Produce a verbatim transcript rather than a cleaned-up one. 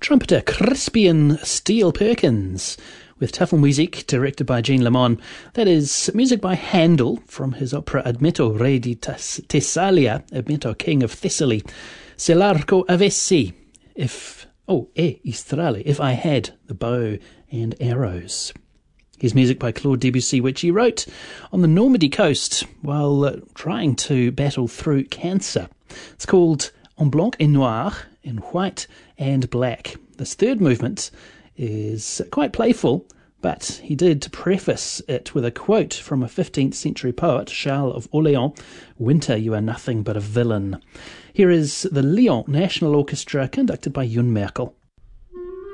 trumpeter Crispian Steele Perkins, with Tafelmusik, directed by Jean Lemon. That is music by Handel from his opera Admeto, Re di Thessalia, Admeto, King of Thessaly. Se l'arco avessi, if, oh, e istrale, if I had the bow and arrows. Here's music by Claude Debussy, which he wrote on the Normandy coast while uh, trying to battle through cancer. It's called En Blanc et Noir, in white and black. This third movement is quite playful, but he did preface it with a quote from a fifteenth century poet, Charles of Orléans, "Winter, you are nothing but a villain." Here is the Lyon National Orchestra, conducted by Jun Merkel.